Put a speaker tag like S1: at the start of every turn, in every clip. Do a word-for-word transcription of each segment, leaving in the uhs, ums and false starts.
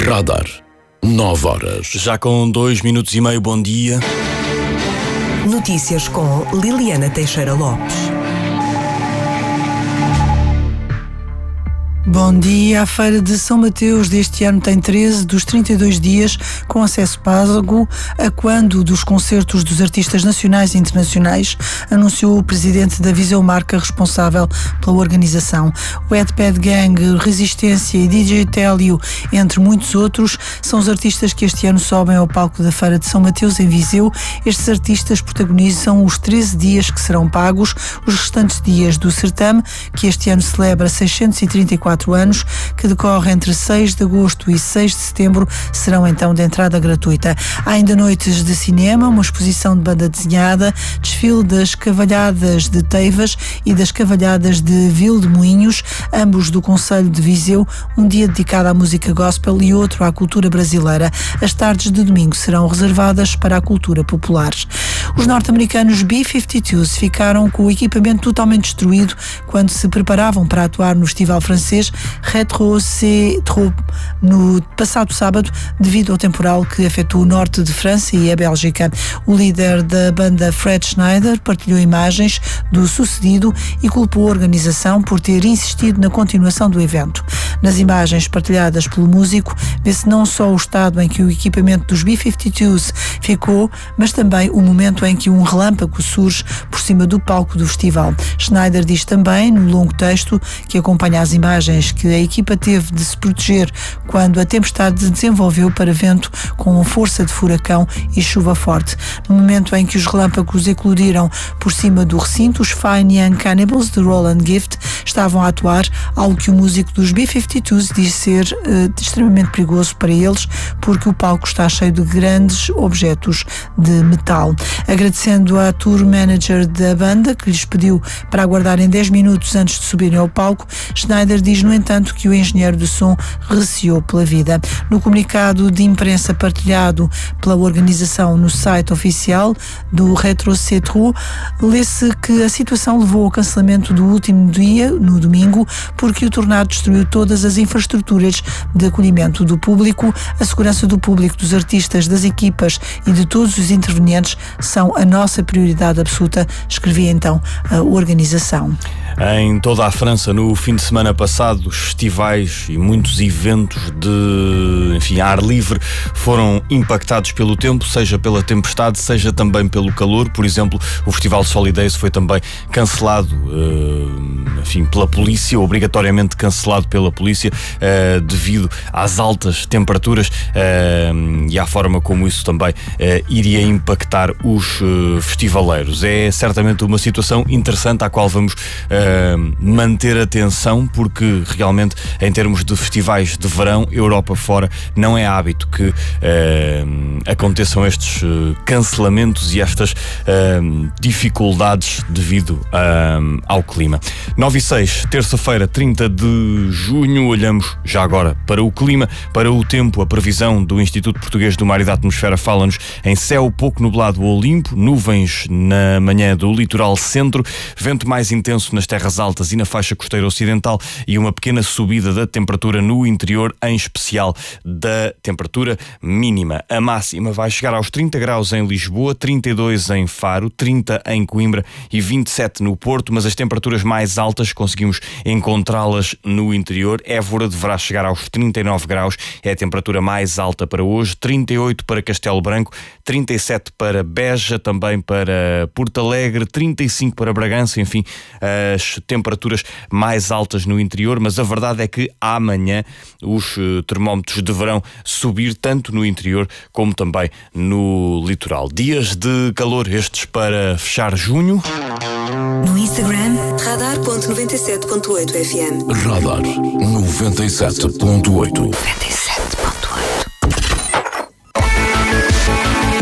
S1: Radar. nove horas.
S2: Já com dois minutos e meio, bom dia.
S3: Notícias com Liliana Teixeira Lopes.
S4: Bom dia. A Feira de São Mateus deste ano tem treze dos trinta e dois dias com acesso pago, a quando dos concertos dos artistas nacionais e internacionais, anunciou o presidente da Viseu Marca, responsável pela organização. O Headpad Gang, Resistência e D J Télio, entre muitos outros, são os artistas que este ano sobem ao palco da Feira de São Mateus em Viseu. Estes artistas protagonizam os treze dias que serão pagos. Os restantes dias do certame, que este ano celebra seiscentos e trinta e quatro anos, que decorre entre seis de agosto e seis de setembro, serão então de entrada gratuita. Há ainda noites de cinema, uma exposição de banda desenhada, desfile das Cavalhadas de Teivas e das Cavalhadas de Vildemoinhos, ambos do concelho de Viseu, um dia dedicado à música gospel e outro à cultura brasileira. As tardes de domingo serão reservadas para a cultura popular. Os norte-americanos B cinquenta e dois ficaram com o equipamento totalmente destruído quando se preparavam para atuar no festival francês Retro C Trop no passado sábado, devido ao temporal que afetou o norte de França e a Bélgica. O líder da banda, Fred Schneider, partilhou imagens do sucedido e culpou a organização por ter insistido na continuação do evento. Nas imagens partilhadas pelo músico, vê-se não só o estado em que o equipamento dos B cinquenta e dois ficou, mas também o momento em que um relâmpago surge por cima do palco do festival. Schneider diz também, no longo texto que acompanha as imagens, que a equipa teve de se proteger quando a tempestade se desenvolveu para vento com força de furacão e chuva forte. No momento em que os relâmpagos eclodiram por cima do recinto, os Fine Young Cannibals de Roland Gift estavam a atuar, algo que o músico dos B cinquenta e dois diz ser uh, extremamente perigoso para eles, porque o palco está cheio de grandes objetos de metal. Agradecendo à tour manager da banda, que lhes pediu para aguardarem dez minutos antes de subirem ao palco, Schneider diz, no entanto, que o engenheiro de som receou pela vida. No comunicado de imprensa partilhado pela organização no site oficial do Retro C Trop, lê-se que a situação levou ao cancelamento do último dia, no domingo, porque o tornado destruiu todas as infraestruturas de acolhimento do público. A segurança do público, dos artistas, das equipas e de todos os intervenientes são a nossa prioridade absoluta, escrevia então a organização.
S2: Em toda a França, no fim de semana passado, os festivais e muitos eventos de, enfim, ar livre foram impactados pelo tempo, seja pela tempestade, seja também pelo calor. Por exemplo, o Festival Solidays foi também cancelado, enfim, pela polícia, obrigatoriamente cancelado pela polícia, devido às altas temperaturas e à forma como isso também iria impactar os festivaleiros. É certamente uma situação interessante à qual vamos manter atenção, porque realmente, em termos de festivais de verão, Europa fora, não é hábito que uh, aconteçam estes uh, cancelamentos e estas uh, dificuldades devido uh, ao clima. nove e seis, terça-feira, trinta de junho, olhamos já agora para o clima, para o tempo. A previsão do Instituto Português do Mar e da Atmosfera fala-nos em céu pouco nublado ou limpo, nuvens na manhã do litoral centro, vento mais intenso nas terras altas e na faixa costeira ocidental e uma pequena subida da temperatura no interior, em especial da temperatura mínima. A máxima vai chegar aos trinta graus em Lisboa, trinta e dois em Faro, trinta em Coimbra e vinte e sete no Porto, mas as temperaturas mais altas conseguimos encontrá-las no interior. Évora deverá chegar aos trinta e nove graus, é a temperatura mais alta para hoje, trinta e oito para Castelo Branco, trinta e sete para Beja, também para Porto Alegre, trinta e cinco para Bragança, enfim, as temperaturas mais altas no interior, mas a verdade é que amanhã os termómetros deverão subir tanto no interior como também no litoral. Dias de calor estes para fechar junho.
S3: No Instagram, radar ponto noventa e sete ponto oito F M.
S1: Radar noventa e sete ponto oito.
S3: noventa e sete ponto oito.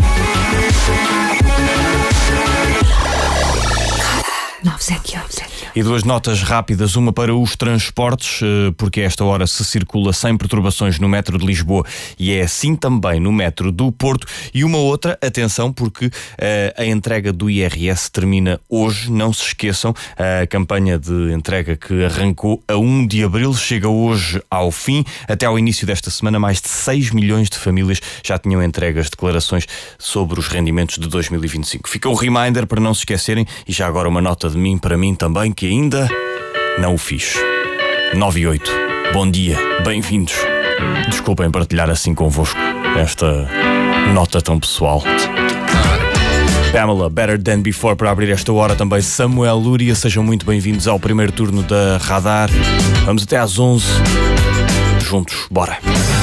S3: nove sete oito.
S2: E duas notas rápidas, uma para os transportes, porque a esta hora se circula sem perturbações no metro de Lisboa e é assim também no metro do Porto. E uma outra, atenção, porque uh, a entrega do I R S termina hoje, não se esqueçam, a campanha de entrega que arrancou a primeiro de abril chega hoje ao fim. Até ao início desta semana, mais de seis milhões de famílias já tinham entregue as declarações sobre os rendimentos de dois mil e vinte e cinco. Fica o reminder para não se esquecerem, e já agora uma nota de mim para mim também, que ainda não o fiz. nove e oito. Bom dia, bem-vindos. Desculpem partilhar assim convosco esta nota tão pessoal. Pamela, Better Than Before, para abrir esta hora também Samuel Lúria. Sejam muito bem-vindos ao primeiro turno da Radar. Vamos até às onze. Juntos, bora.